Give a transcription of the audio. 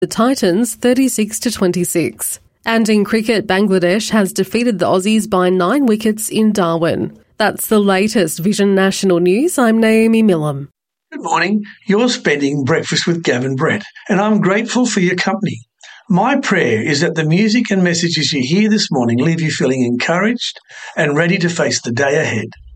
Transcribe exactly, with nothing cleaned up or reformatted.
the Titans thirty-six to twenty-six. And in cricket, Bangladesh has defeated the Aussies by nine wickets in Darwin. That's the latest Vision National News. I'm Naomi Millam. Good morning. You're spending breakfast with Gavin Brett, and I'm grateful for your company. My prayer is that the music and messages you hear this morning leave you feeling encouraged and ready to face the day ahead.